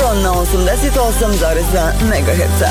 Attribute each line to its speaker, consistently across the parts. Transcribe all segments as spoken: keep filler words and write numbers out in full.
Speaker 1: Zlatibor na osamdeset osam zarez dva megaherca.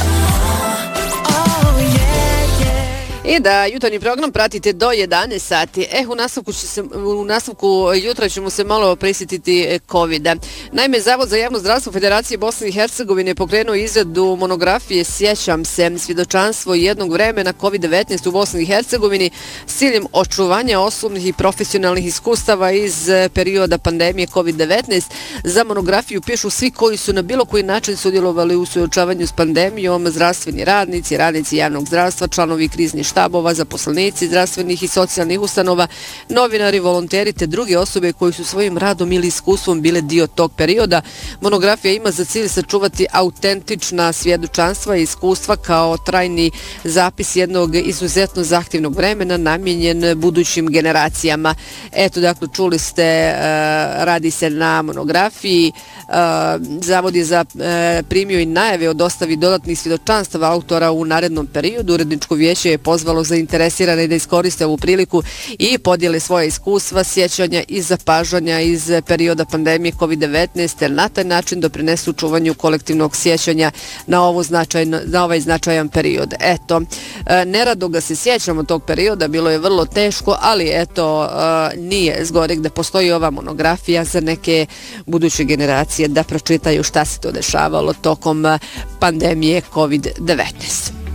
Speaker 2: I da jutarnji program pratite do jedanaest sati. Eh, u nastavku, će se, u nastavku jutra ćemo se malo prisjetiti kovida. Naime, Zavod za javno zdravstvo Federacije Bosne i Hercegovine je pokrenuo izradu monografije Sjećam se, svjedočanstvo jednog vremena kovid devetnaest u Bosni i Hercegovini s ciljem očuvanja osobnih i profesionalnih iskustava iz perioda pandemije kovid devetnaest. Za monografiju pišu svi koji su na bilo koji način sudjelovali u suočavanju s pandemijom, zdravstveni radnici, radnici javnog zdravstva, članovi kriznih štabova, zaposlenici zdravstvenih i socijalnih ustanova, novinari, volonteri te druge osobe koji su svojim radom ili iskustvom bile dio tog perioda. Monografija ima za cilj sačuvati autentična svjedočanstva i iskustva kao trajni zapis jednog izuzetno zahtjevnog vremena namijenjen budućim generacijama. Eto, dakle, čuli ste, uh, radi se na monografiji. Uh, Zavod je za, uh, primio i najave o dostavi dodatnih svjedočanstava autora u narednom periodu. Uredničko vijeće je pozvalo zainteresirane da iskoriste ovu priliku i podijele svoje iskustva, sjećanja i zapažanja iz perioda pandemije kovid devetnaest, jer na taj način doprinesu čuvanju kolektivnog sjećanja na, ovo značajno, na ovaj značajan period. Eto, nerado ga se sjećamo tog perioda, bilo je vrlo teško, ali eto, nije zgorek da postoji ova monografija za neke buduće generacije da pročitaju šta se to dešavalo tokom pandemije kovid devetnaest.